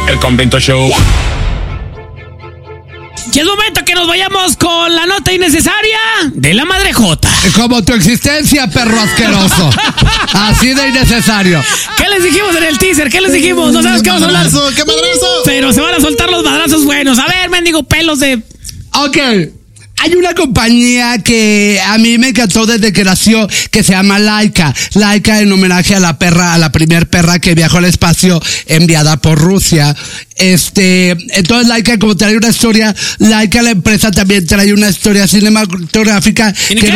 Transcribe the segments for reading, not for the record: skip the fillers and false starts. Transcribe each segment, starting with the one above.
El Convento Show. Y es momento que nos vayamos con la nota innecesaria de la Madre Jota. Como tu existencia, perro asqueroso. Así de innecesario. ¿Qué les dijimos en el teaser? ¿Qué les dijimos? No sabes qué vamos a hablar. ¡Qué madrazo! Pero se van a soltar los madrazos buenos. A ver, mendigo pelos de... Ok. Hay una compañía que a mí me encantó desde que nació, que se llama Laika. Laika en homenaje a la primer perra que viajó al espacio enviada por Rusia. Entonces Laika, como trae una historia, Laika la empresa también trae una historia cinematográfica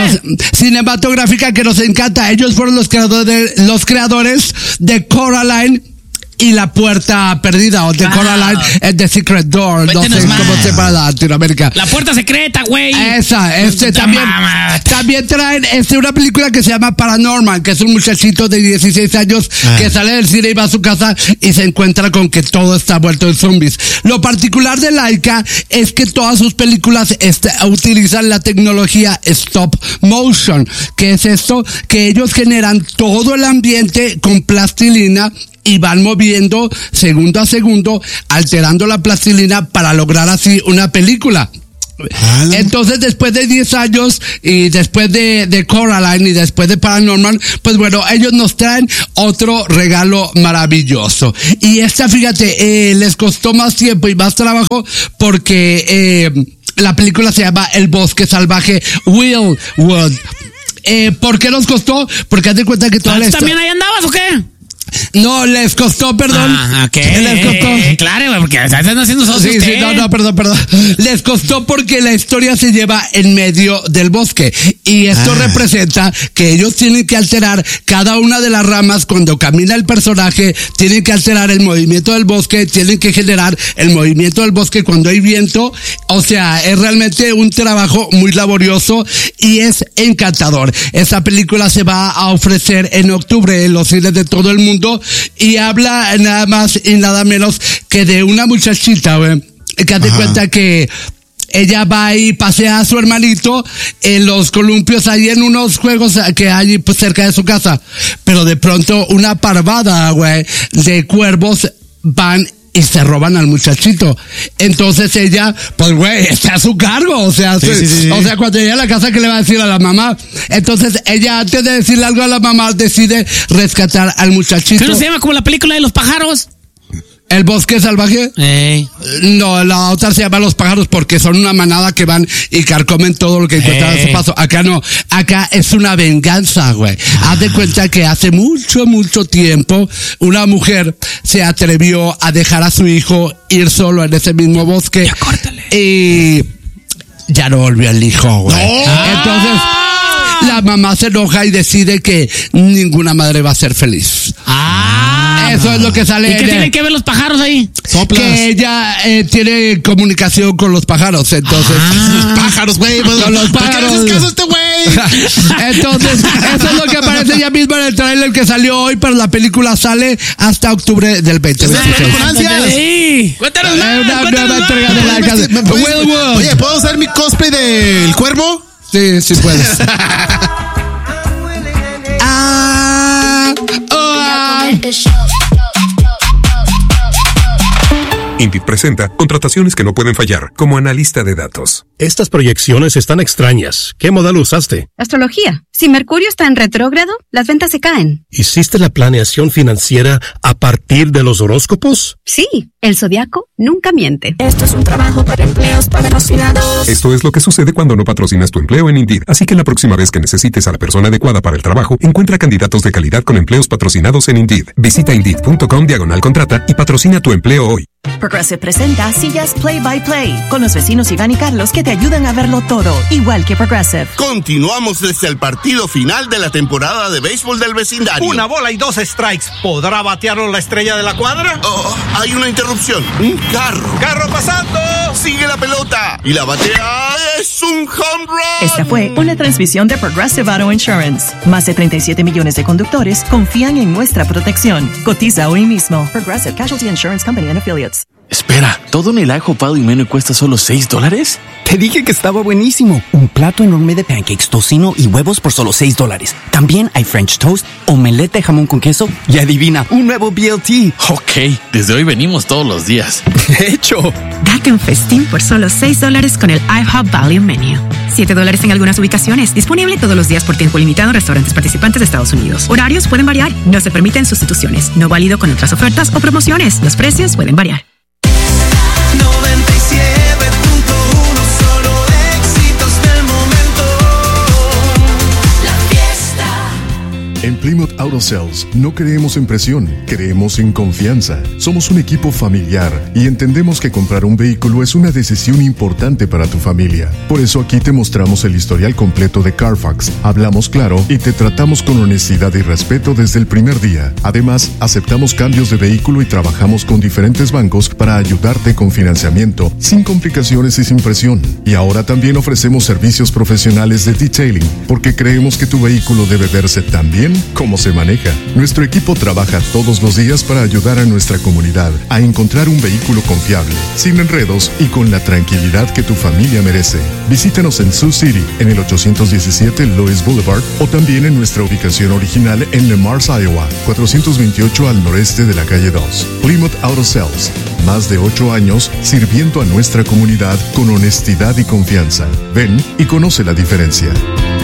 que nos encanta. Ellos fueron los creadores de Coraline y La Puerta Perdida, o The Coraline and The Secret Door. Cuéntenos no sé cómo se llama en Latinoamérica. La Puerta Secreta, güey. Esa, también traen una película que se llama Paranormal, que es un muchachito de 16 años que sale del cine y va a su casa y se encuentra con que todo está vuelto en zombies. Lo particular de Laika es que todas sus películas utilizan la tecnología stop motion. ¿Qué es esto? Que ellos generan todo el ambiente con plastilina y van moviendo segundo a segundo, alterando la plastilina para lograr así una película. Entonces, después de 10 años y después de Coraline y después de Paranormal, pues bueno, ellos nos traen otro regalo maravilloso. Y fíjate, les costó más tiempo y más trabajo porque la película se llama El Bosque Salvaje Wildwood. ¿Por qué nos costó? Porque haz de cuenta que toda la ¿También ahí andabas o qué? No, les costó, perdón. ¿Qué? Les costó. Claro, güey, porque están haciendo socios. Sí, perdón. Les costó porque la historia se lleva en medio del bosque. Y esto representa que ellos tienen que alterar cada una de las ramas cuando camina el personaje, tienen que alterar el movimiento del bosque, tienen que generar el movimiento del bosque cuando hay viento. O sea, es realmente un trabajo muy laborioso y es encantador. Esta película se va a ofrecer en octubre en los cines de todo el mundo. Y habla nada más y nada menos que de una muchachita, güey, que hace cuenta que ella va y pasea a su hermanito en los columpios, ahí en unos juegos que hay pues cerca de su casa. Pero de pronto una parvada, güey, de cuervos van y se roban al muchachito. Entonces ella, pues güey, está a su cargo. O sea, o sea, cuando llega a la casa, ¿qué le va a decir a la mamá? Entonces ella, antes de decirle algo a la mamá, decide rescatar al muchachito. ¿Qué no se llama como la película de los pájaros? ¿El Bosque Salvaje? No, la otra se llama Los Pájaros porque son una manada que van y carcomen todo lo que encuentran a su paso. Acá no, acá es una venganza, güey. Haz de cuenta que hace mucho tiempo una mujer se atrevió a dejar a su hijo ir solo en ese mismo bosque. Ya córtale. Y ya no volvió el hijo, güey. Entonces la mamá se enoja y decide que ninguna madre va a ser feliz. Eso es lo que sale. ¿Y qué tienen que ver los pájaros ahí? Soplas. Que ella tiene comunicación con los pájaros, entonces. Los pájaros, güey. Con los pájaros. ¿Por qué le haces caso a este güey? Entonces, eso es lo que aparece ya mismo en el trailer que salió hoy, pero la película sale hasta octubre del 2026. Cuéntanos más. Una nueva entrega de la casa. Oye, ¿puedo usar mi cosplay del cuervo? Sí puedes. Indeed presenta contrataciones que no pueden fallar, como analista de datos. Estas proyecciones están extrañas. ¿Qué modelo usaste? Astrología. Si Mercurio está en retrógrado, las ventas se caen. ¿Hiciste la planeación financiera a partir de los horóscopos? Sí, el zodiaco nunca miente. Esto es un trabajo para empleos patrocinados. Esto es lo que sucede cuando no patrocinas tu empleo en Indeed. Así que la próxima vez que necesites a la persona adecuada para el trabajo, encuentra candidatos de calidad con empleos patrocinados en Indeed. Visita Indeed.com/contrata y patrocina tu empleo hoy. Progressive presenta Sillas Play by Play con los vecinos Iván y Carlos que te ayudan a verlo todo, igual que Progressive. Continuamos desde el partido final de la temporada de béisbol del vecindario. Una bola y 2 strikes. ¿Podrá batearlo la estrella de la cuadra? Oh, hay una interrupción. Un carro. ¡Carro pasando! Sigue la pelota y la batea. ¡Es un home run! Esta fue una transmisión de Progressive Auto Insurance. Más de 37 millones de conductores confían en nuestra protección. Cotiza hoy mismo. Progressive Casualty Insurance Company and Affiliates. Espera, ¿todo en el ajo pado y menú cuesta solo $6? Te dije que estaba buenísimo. Un plato enorme de pancakes, tocino y huevos por solo $6. También hay French toast, omelette de jamón con queso y adivina, un nuevo BLT. Ok, desde hoy venimos todos los días. De hecho, date un festín por solo $6 con el IHOP Value Menu. $7 en algunas ubicaciones. Disponible todos los días por tiempo limitado en restaurantes participantes de Estados Unidos. Horarios pueden variar. No se permiten sustituciones. No válido con otras ofertas o promociones. Los precios pueden variar. 97.1 solo éxitos del momento. La fiesta. En Plymouth Auto Sales no creemos en presión, creemos en confianza. Somos un equipo familiar y entendemos que comprar un vehículo es una decisión importante para tu familia. Por eso aquí te mostramos el historial completo de Carfax, hablamos claro y te tratamos con honestidad y respeto desde el primer día. Además, aceptamos cambios de vehículo y trabajamos con diferentes bancos para ayudarte con financiamiento, sin complicaciones y sin presión. Y ahora también ofrecemos servicios profesionales de detailing, porque creemos que tu vehículo debe verse tan bien como se maneja. Nuestro equipo trabaja todos los días para ayudar a nuestra comunidad a encontrar un vehículo confiable, sin enredos y con la tranquilidad que tu familia merece. Visítanos en Sioux City, en el 817 Lois Boulevard, o también en nuestra ubicación original en Le Mars, Iowa, 428 al noreste de la calle 2. Plymouth Auto Sales, más de 8 años sirviendo a nuestra comunidad con honestidad y confianza. Ven y conoce la diferencia.